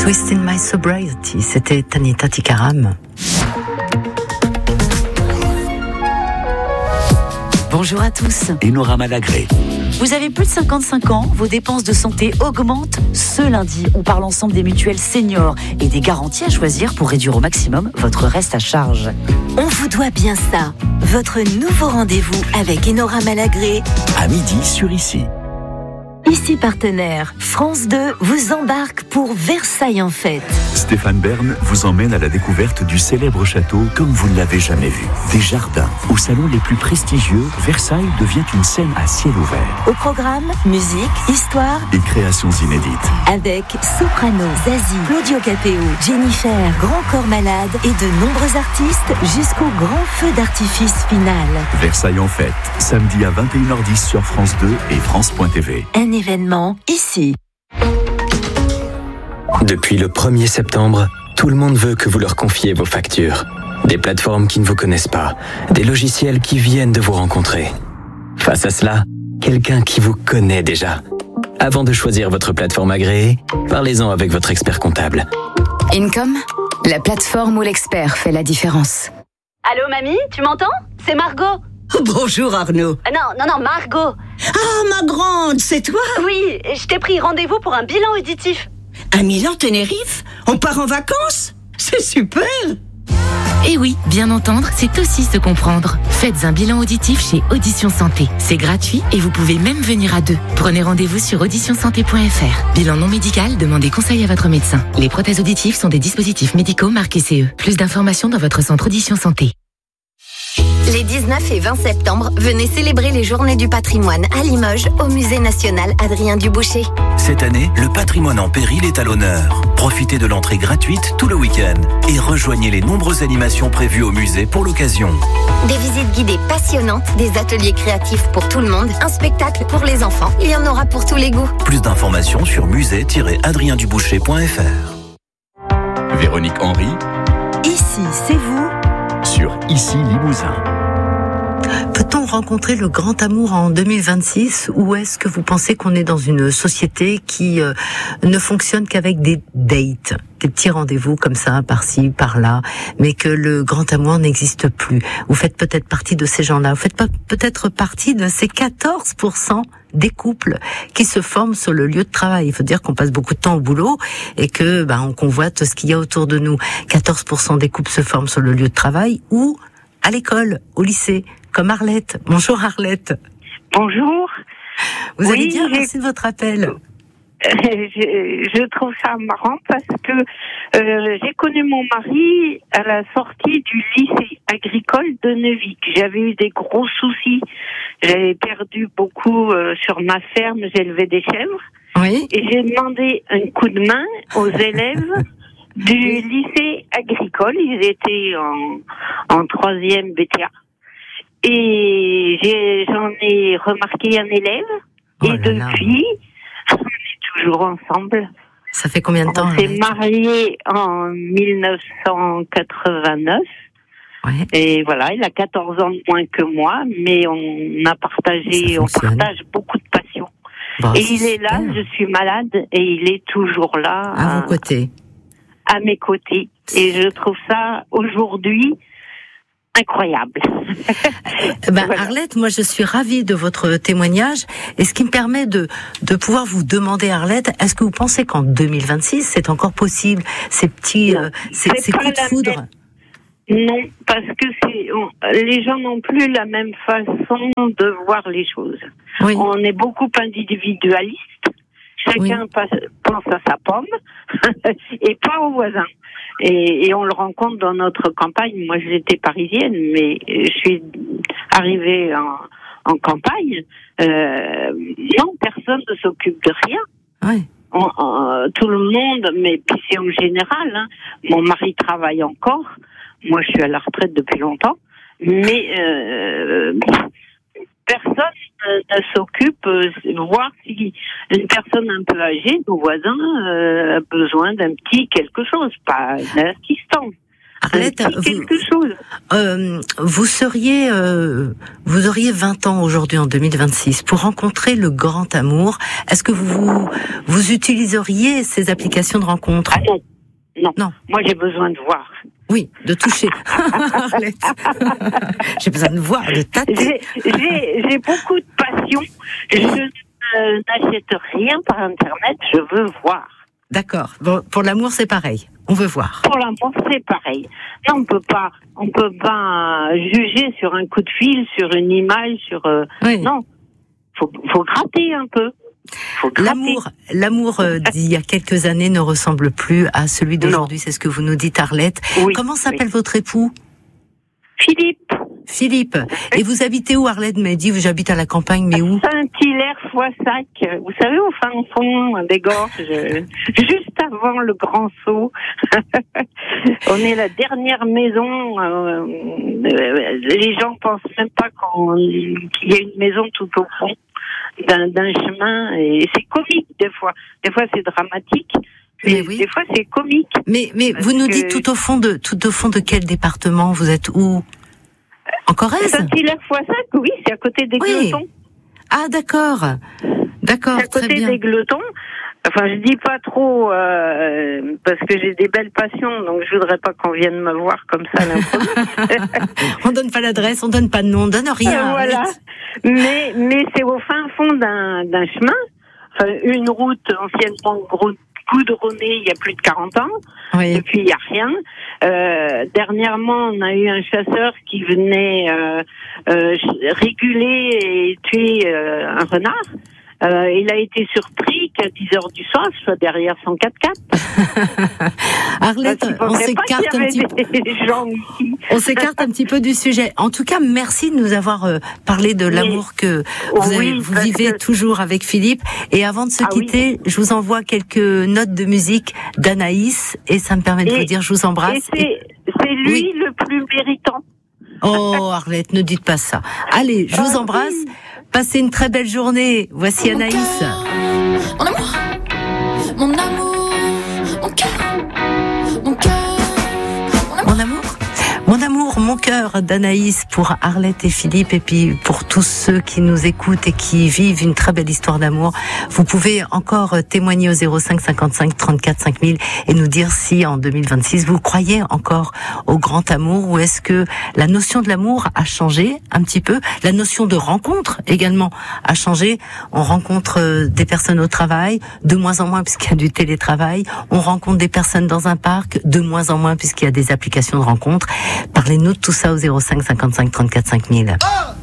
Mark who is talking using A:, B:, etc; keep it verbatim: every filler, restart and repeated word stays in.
A: Twist in My Sobriety, c'était Tanita Tikaram.
B: Bonjour à tous.
C: Enora Malagré.
B: Vous avez plus de cinquante-cinq ans, vos dépenses de santé augmentent. Ce lundi, on parle ensemble des mutuelles seniors et des garanties à choisir pour réduire au maximum votre reste à charge.
D: On vous doit bien ça. Votre nouveau rendez-vous avec Enora Malagré.
C: À midi sur Ici.
D: Ici partenaire, France deux vous embarque pour Versailles en fête.
C: Stéphane Bern vous emmène à la découverte du célèbre château comme vous ne l'avez jamais vu. Des jardins, aux salons les plus prestigieux, Versailles devient une scène à ciel ouvert.
D: Au programme, musique, histoire
C: et créations inédites.
D: Avec Soprano, Zazie, Claudio Capéo, Jennifer, Grand Corps Malade et de nombreux artistes jusqu'au grand feu d'artifice final.
C: Versailles en fête, samedi à vingt et une heures dix sur France deux et France point T V.
D: Un événement ici.
E: Depuis le premier septembre, tout le monde veut que vous leur confiez vos factures. Des plateformes qui ne vous connaissent pas, des logiciels qui viennent de vous rencontrer. Face à cela, quelqu'un qui vous connaît déjà. Avant de choisir votre plateforme agréée, parlez-en avec votre expert comptable.
F: Income, la plateforme où l'expert fait la différence.
G: Allô mamie, tu m'entends? C'est Margot.
H: Bonjour Arnaud.
G: Euh, non, non, non, Margot.
H: Ah, ma grande, c'est toi?
G: Oui, je t'ai pris rendez-vous pour un bilan auditif.
H: À Milan-Tenerife? On part en vacances? C'est super!
I: Et oui, bien entendre, c'est aussi se comprendre. Faites un bilan auditif chez Audition Santé. C'est gratuit et vous pouvez même venir à deux. Prenez rendez-vous sur audition santé point f r. Bilan non médical, demandez conseil à votre médecin. Les prothèses auditives sont des dispositifs médicaux marqués C E. Plus d'informations dans votre centre Audition Santé.
J: Les dix-neuf et vingt septembre, venez célébrer les Journées du patrimoine à Limoges, au Musée national Adrien Duboucher.
K: Cette année, le patrimoine en péril est à l'honneur. Profitez de l'entrée gratuite tout le week-end et rejoignez les nombreuses animations prévues au musée pour l'occasion.
J: Des visites guidées passionnantes, des ateliers créatifs pour tout le monde, un spectacle pour les enfants. Il y en aura pour tous les goûts.
K: Plus d'informations sur musée tiret adrien duboucher point f r.
C: Véronique Henry.
D: Ici, c'est vous.
C: Sur Ici Limousin.
A: Peut-on rencontrer le grand amour en deux mille vingt-six ou est-ce que vous pensez qu'on est dans une société qui euh, ne fonctionne qu'avec des dates, des petits rendez-vous comme ça, par-ci, par-là, mais que le grand amour n'existe plus? Vous faites peut-être partie de ces gens-là, vous faites pas peut-être partie de ces quatorze pour cent des couples qui se forment sur le lieu de travail. Il faut dire qu'on passe beaucoup de temps au boulot et que ben, on convoite ce qu'il y a autour de nous. quatorze pour cent des couples se forment sur le lieu de travail ou à l'école, au lycée, comme Arlette. Bonjour Arlette.
L: Bonjour.
A: Vous
L: oui,
A: allez bien?
L: j'ai...
A: Merci de votre appel.
L: je, je trouve ça marrant parce que euh, j'ai connu mon mari à la sortie du lycée agricole de Neuvic. J'avais eu des gros soucis. J'avais perdu beaucoup euh, sur ma ferme, j'élevais des chèvres.
A: Oui.
L: Et j'ai demandé un coup de main aux élèves du lycée agricole. Ils étaient en, en troisième B T A. Et j'ai, j'en ai remarqué un élève. Oh et depuis, là. On est toujours ensemble.
A: Ça fait combien de temps?
L: On s'est mariés en dix-neuf cent quatre-vingt-neuf.
A: Ouais.
L: Et voilà, il a quatorze ans de moins que moi, mais on a partagé, on partage beaucoup de passion. Bon, et il est là, je suis malade, et il est toujours là.
A: À, à vos côtés.
L: À mes côtés. Et je trouve ça, aujourd'hui, incroyable.
A: Ben, voilà. Arlette, moi je suis ravie de votre témoignage et ce qui me permet de, de pouvoir vous demander, Arlette, est-ce que vous pensez qu'en deux mille vingt-six c'est encore possible ces petits euh, ces, ces coups de foudre?
L: Non, parce que c'est, on, les gens n'ont plus la même façon de voir les choses. Oui. On est beaucoup individualiste. Chacun oui. passe, pense à sa pomme et pas au voisin. Et, et on le rencontre dans notre campagne. Moi, j'étais parisienne, mais je suis arrivée en, en campagne. Euh, non, personne ne s'occupe de rien.
A: Oui.
L: On, on, tout le monde, mais puis c'est en général. Hein. Mon mari travaille encore. Moi, je suis à la retraite depuis longtemps. Mais euh, personne ne, ne s'occupe, euh, voir si une personne un peu âgée, nos voisins, euh, a besoin d'un petit quelque chose, pas d'assistance.
A: Arlette,
L: un petit
A: vous,
L: quelque chose.
A: Euh, vous seriez, euh, vous auriez vingt ans aujourd'hui en deux mille vingt-six pour rencontrer le grand amour. Est-ce que vous vous utiliseriez ces applications de rencontre?
L: Ah non, non.
A: Non.
L: Moi, j'ai besoin de voir.
A: Oui, de toucher. Arlette. J'ai besoin de voir, de tâter.
L: J'ai, j'ai, j'ai beaucoup de passion. Je euh, n'achète rien par Internet. Je veux voir.
A: D'accord. Bon, pour l'amour, c'est pareil. On veut voir.
L: Pour l'amour, c'est pareil. Non, on peut pas, on peut pas juger sur un coup de fil, sur une image, sur. Euh,
A: oui.
L: Non, faut, faut gratter un peu. Faut gratter.
A: L'amour, l'amour euh, d'il y a quelques années ne ressemble plus à celui d'aujourd'hui. Non. C'est ce que vous nous dites, Arlette.
L: Oui,
A: Comment s'appelle
L: oui.
A: votre époux?
L: Philippe.
A: Philippe. Et vous habitez où, Arlette m'a dit, j'habite à la campagne, mais où?
L: Saint-Hilaire-Foissac. Vous savez, au fin fond des gorges, juste avant le Grand Saut. On est la dernière maison. Euh, les gens pensent même pas qu'on, qu'il y a une maison tout au fond d'un, d'un chemin. Et c'est comique, des fois. Des fois, c'est dramatique. Mais oui. Des fois, c'est comique.
A: Mais, mais vous nous que... dites tout au fond de, tout au fond de quel département? Vous êtes où? En Corrèze?
L: Saint-Hilaire-Foissac, oui, c'est à côté des
A: oui.
L: Glotons.
A: Ah, d'accord. D'accord,
L: c'est à côté
A: très bien.
L: des Glotons. Enfin, je dis pas trop, euh, parce que j'ai des belles passions, donc je voudrais pas qu'on vienne me voir comme ça à l'improviste.
A: On donne pas l'adresse, on donne pas de nom, on donne rien.
L: Euh, voilà. Mais, mais c'est au fin fond d'un, d'un chemin. Enfin, une route anciennement goudronnée il y a plus de quarante ans.
A: Oui.
L: Et puis il y a rien. Euh, dernièrement, on a eu un chasseur qui venait euh, euh, réguler et tuer euh, un renard. Euh, il a été surpris qu'à dix heures du soir, je sois derrière son quatre-quatre.
A: Arlette, on s'écarte un petit peu. On s'écarte un petit peu du sujet. En tout cas, merci de nous avoir euh, parlé de l'amour que vous, avez,
L: oui,
A: vous vivez
L: que...
A: toujours avec Philippe. Et avant de se
L: ah,
A: quitter, oui. je vous envoie quelques notes de musique d'Anaïs et ça me permet de
L: et,
A: vous dire je vous embrasse.
L: Et c'est, et... c'est lui oui. le plus méritant.
A: Oh, Arlette, ne dites pas ça. Allez, je vous embrasse. Oui. Passez une très belle journée. Voici
M: mon
A: Anaïs.
M: Cœur, mon amour, mon amour, mon cœur, mon cœur,
A: mon amour. Mon amour, mon cœur d'Anaïs pour Arlette et Philippe et puis pour tous ceux qui nous écoutent et qui vivent une très belle histoire d'amour. Vous pouvez encore témoigner au zéro cinq cinquante-cinq trente-quatre cinq mille et nous dire si en deux mille vingt-six vous croyez encore au grand amour ou est-ce que la notion de l'amour a changé un petit peu. La notion de rencontre également a changé. On rencontre des personnes au travail, de moins en moins puisqu'il y a du télétravail. On rencontre des personnes dans un parc, de moins en moins puisqu'il y a des applications de rencontre. Parlez-nous de tout ça au zéro cinq cinquante-cinq trente-quatre cinq mille.